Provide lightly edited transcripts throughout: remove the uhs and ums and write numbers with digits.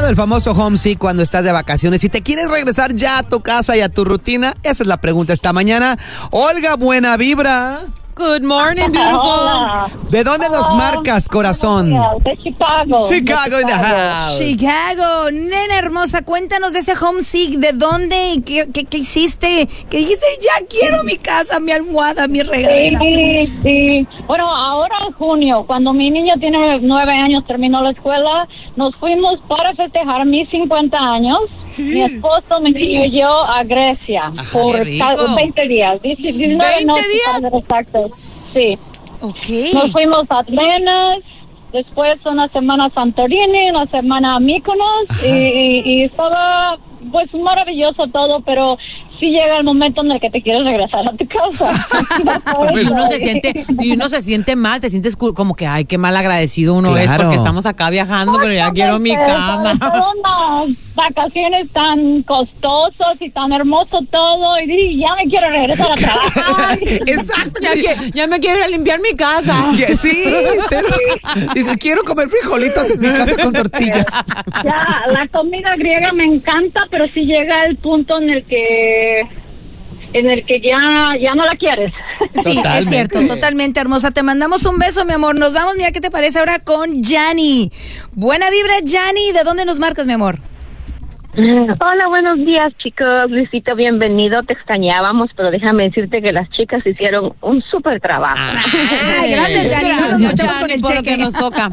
dado el famoso homesick cuando estás de vacaciones y te quieres regresar ya a tu casa y a tu rutina? Esa es la pregunta esta mañana. Olga, buena vibra. Good morning, beautiful. Hola. ¿De dónde nos marcas, corazón? De Chicago. Chicago in the house. Chicago, nena hermosa, cuéntanos de ese homesick, ¿de dónde? ¿Qué hiciste? ¿Qué dijiste? Ya quiero mi casa, mi almohada, mi regadera. Sí. Bueno, ahora en junio, cuando mi niña tiene 9 años, terminó la escuela, nos fuimos para festejar mis 50 años. Mi esposo, mi niño y yo a Grecia por 20 días. 19 ¿20 noches, días? para ser exactos. Sí. Ok. Nos fuimos a Atenas, después una semana a Santorini, una semana a Mykonos y estaba pues maravilloso todo, pero sí llega el momento en el que te quieres regresar a tu casa. Y uno se siente mal, te sientes como que, ay, qué mal agradecido uno es porque estamos acá viajando, pero ya quiero mi cama. Son unas vacaciones tan costosas y tan hermoso todo, y dije, ya me quiero regresar a trabajar. Exacto. Ya me quiero ir a limpiar mi casa. Sí. Dice, quiero comer frijolitos en mi casa con tortillas. Ya, la comida griega me encanta, pero sí llega el punto en el que ya no la quieres. Sí, Totalmente. es cierto, totalmente hermosa. Te mandamos un beso, mi amor. Nos vamos, mira qué te parece ahora con Yanni. Buena vibra, Yanni. ¿De dónde nos marcas, mi amor? Hola, buenos días, chicos. Luisito, bienvenido. Te extrañábamos, pero déjame decirte que las chicas hicieron un súper trabajo. Ay, gracias, Yanni. Nos mochamos con el por lo cheque. que nos toca.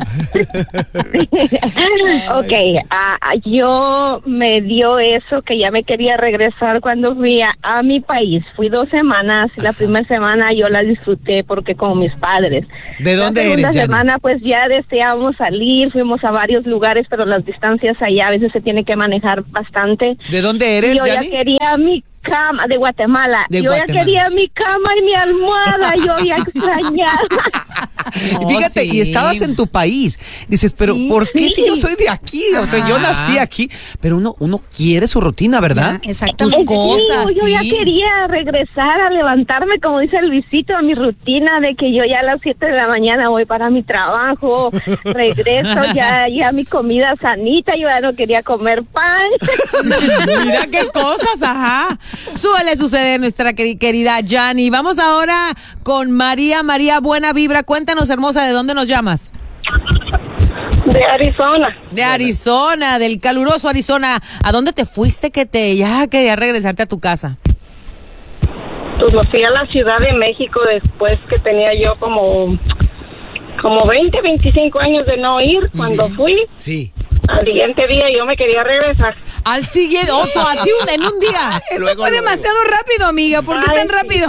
Ok, yo me dio eso que ya me quería regresar cuando fui a mi país. Fui 2 semanas. La primera semana yo la disfruté porque con mis padres. ¿De dónde eres, La segunda Yanni? semana pues ya deseábamos salir, fuimos a varios lugares, pero las distancias allá a veces se tiene que manejar bastante. ¿De dónde eres, Yo Yanni? ya quería mi cama, de Guatemala. De Yo Guatemala. ya quería mi cama y mi almohada, yo ya extrañaba. Y fíjate, y estabas en tu país. Dices, pero Sí, ¿por qué sí. si yo soy de aquí? O sea, yo nací aquí. Pero uno quiere su rutina, ¿verdad? Ya, exactamente. Tus cosas, yo ya sí. quería regresar a levantarme, como dice el Luisito, a mi rutina de que yo ya a las 7 de la mañana voy para mi trabajo, regreso ya mi comida sanita, yo ya no quería comer pan. Mira qué cosas, ajá. Suele suceder, nuestra querida Yanni. Vamos ahora con María. María, buena vibra. Cuéntanos, hermosa, ¿de dónde nos llamas? De Arizona. De Arizona, del caluroso Arizona. ¿A dónde te fuiste que ya querías regresarte a tu casa? Pues me fui a la Ciudad de México después que tenía yo como 20, 25 años de no ir. Cuando fui, Sí. al siguiente día yo me quería regresar. Al siguiente, a ti en un día. Eso Luego, fue luego. demasiado rápido, amiga. ¿Por qué Ay, tan sí. rápido?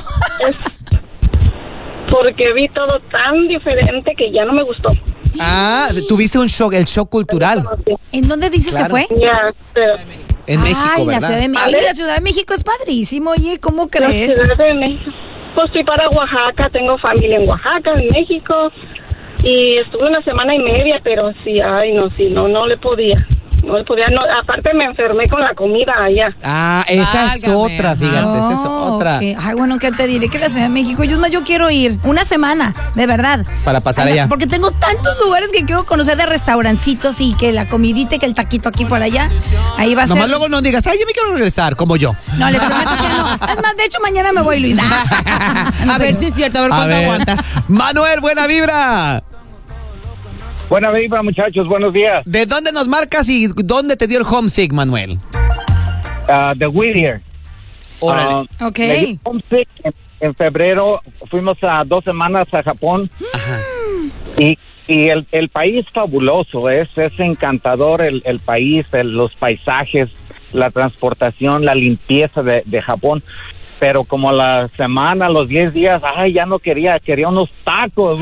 Porque vi todo tan diferente que ya no me gustó. Ah, tuviste un shock, el shock cultural. ¿En dónde dices Claro. que fue? Ya, pero En México, Ay, ¿verdad? la Ciudad de México. Oye, la Ciudad de México es padrísimo. Oye, ¿cómo la crees? Ciudad de México. Pues fui para Oaxaca, tengo familia en Oaxaca, en México. Y estuve 1 semana y media, pero sí, no le podía. No le podía, aparte me enfermé con la comida allá. Ah, esa es Válgame, otra, fíjate, esa es Oh, otra. ok. Ay, bueno, ¿qué te diré? Que la Ciudad de México, yo quiero ir 1 semana, de verdad. Para pasar allá. Porque tengo tantos lugares que quiero conocer de restaurancitos y que la comidita y que el taquito aquí por allá. Ahí va a Nomás ser. luego no digas, ay, yo me quiero regresar, como yo. No, les prometo que no. Es más, de hecho, mañana me voy, Luis. A ver si es cierto, a ver A cuánto ver. aguantas. Manuel, buena vibra. Buena vibra, muchachos, buenos días. ¿De dónde nos marcas y dónde te dio el homesick, Manuel? De Whittier. Órale. Ok. Me dio homesick en febrero, fuimos a 2 semanas a Japón. Ajá. Y el país fabuloso, es encantador el país, los paisajes, la transportación, la limpieza de Japón. Pero como la semana, los 10 días, ya no quería unos tacos.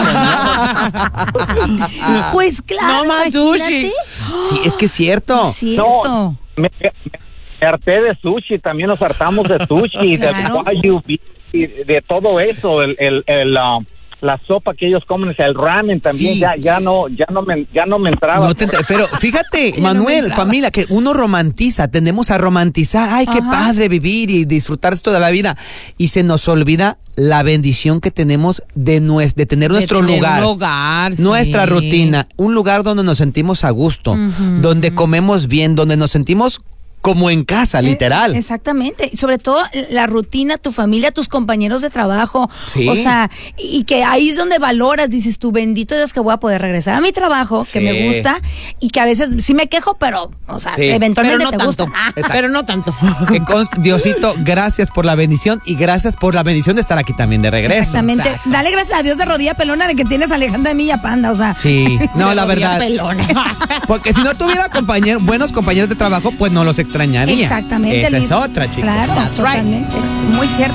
Pues claro. No más imagínate. Sí, es que es cierto. Es cierto. Me harté de sushi, también nos hartamos de sushi, Claro. de wagyu beef, y de todo eso, la sopa que ellos comen, el ramen también, Sí. ya no me entraba. Pero fíjate, Manuel, familia, que uno romantiza, tendemos a romantizar, ay, qué padre vivir y disfrutar esto de la vida, y se nos olvida la bendición que tenemos de tener nuestro lugar, un hogar, nuestra sí. rutina, un lugar donde nos sentimos a gusto, donde comemos bien, donde nos sentimos como en casa, literal. Exactamente. Y sobre todo la rutina, tu familia, tus compañeros de trabajo. Sí. O sea, y que ahí es donde valoras, dices tú, bendito Dios que voy a poder regresar a mi trabajo, que Sí. me gusta, y que a veces sí me quejo, pero, o sea, Sí. eventualmente Pero no te tanto. gusta. Pero no tanto. Que Diosito, gracias por la bendición y gracias por la bendición de estar aquí también de regreso. Exactamente. Exacto. Dale gracias a Dios de rodilla pelona de que tienes a Alejandra de Milla Panda, o sea. Sí, no, De la rodilla verdad. pelona. Porque si no tuviera buenos compañeros de trabajo, pues no los extrañaría. Exactamente. Esa es Liz. otra, chicos. Claro, That's right. totalmente. Muy cierto.